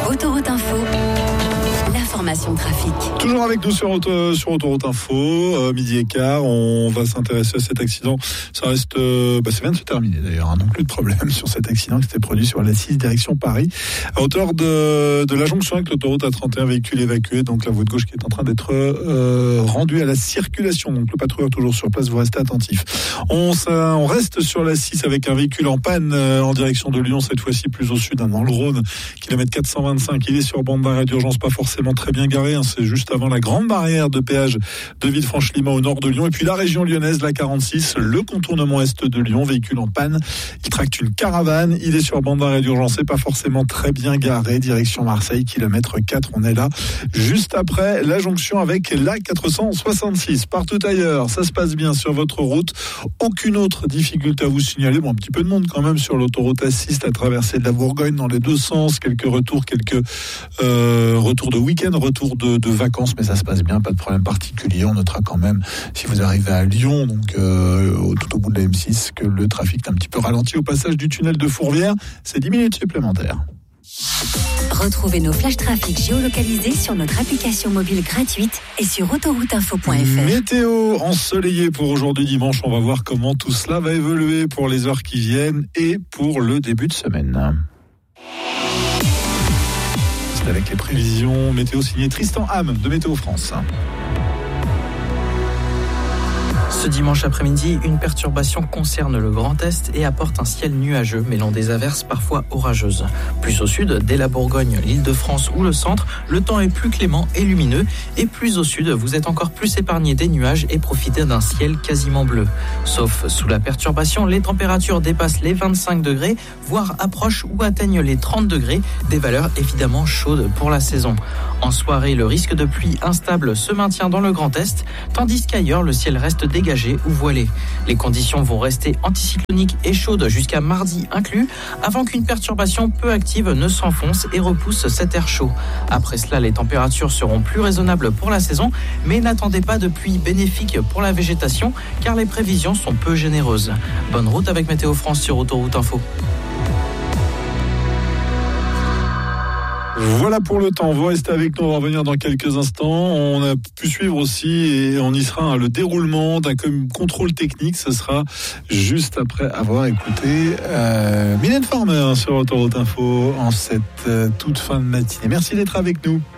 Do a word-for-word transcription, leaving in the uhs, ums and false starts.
Autoroute Info, l'information trafic. Toujours avec nous sur, auto, sur Autoroute Info, euh, midi et quart, on va s'intéresser à cet accident. Ça reste, euh, bah ça vient de se terminer d'ailleurs, hein, donc plus de problème sur cet accident qui s'était produit sur l'A six direction Paris, à hauteur de, de la jonction avec l'autoroute A trente et un, véhicule évacué, donc la voie de gauche qui est en train d'être euh, rendue à la circulation. Donc le patrouilleur toujours sur place, vous restez attentifs. On, ça, on reste sur l'A six avec un véhicule en panne euh, en direction de Lyon, cette fois-ci plus au sud, hein, dans le Rhône, kilomètre quatre cent vingt-cinq. Il est sur bande d'arrêt d'urgence, pas forcément très bien garé, hein, c'est juste avant la grande barrière de péage de Villefranche-Limoux au nord de Lyon. Et puis la région lyonnaise, la quarante-six, le contournement est de Lyon, véhicule en panne. Il tracte une caravane, il est sur bande d'arrêt d'urgence, c'est pas forcément très bien garé, direction Marseille, kilomètre quatre. On est là juste après la jonction avec l'A quatre cent soixante-six. Partout ailleurs, ça se passe bien sur votre route. Aucune autre difficulté à vous signaler. Bon, un petit peu de monde quand même sur l'autoroute A six, la traversée de la Bourgogne dans les deux sens, quelques retours, quelques euh, retours de week-end, retours de, de vacances, mais ça se passe bien, pas de problème particulier. On notera quand même, si vous arrivez à Lyon, donc euh, tout au bout de la M six, que le trafic est un petit peu ralenti au passage du tunnel de Fourvière. C'est dix minutes supplémentaires. Retrouvez nos flashs trafic géolocalisés sur notre application mobile gratuite et sur autoroute info point f r. Météo ensoleillée pour aujourd'hui dimanche. On va voir comment tout cela va évoluer pour les heures qui viennent et pour le début de semaine. C'est avec les prévisions météo signées Tristan Ham de Météo France. Ce dimanche après-midi, une perturbation concerne le Grand Est et apporte un ciel nuageux, mêlant des averses parfois orageuses. Plus au sud, dès la Bourgogne, l'Île-de-France ou le centre, le temps est plus clément et lumineux. Et plus au sud, vous êtes encore plus épargné des nuages et profitez d'un ciel quasiment bleu. Sauf sous la perturbation, les températures dépassent les vingt-cinq degrés, voire approchent ou atteignent les trente degrés, des valeurs évidemment chaudes pour la saison. En soirée, le risque de pluie instable se maintient dans le Grand Est, tandis qu'ailleurs, le ciel reste dégagé ou voilé. Les conditions vont rester anticycloniques et chaudes jusqu'à mardi inclus, avant qu'une perturbation peu active ne s'enfonce et repousse cet air chaud. Après cela, les températures seront plus raisonnables pour la saison, mais n'attendez pas de pluie bénéfique pour la végétation, car les prévisions sont peu généreuses. Bonne route avec Météo France sur Autoroute Info. Voilà pour le temps, vous restez avec nous, on va revenir dans quelques instants. On a pu suivre aussi, et on y sera, hein, le déroulement d'un contrôle technique. Ce sera juste après avoir écouté euh, Mylène Farmer sur Autoroute Info en cette euh, toute fin de matinée. Merci d'être avec nous.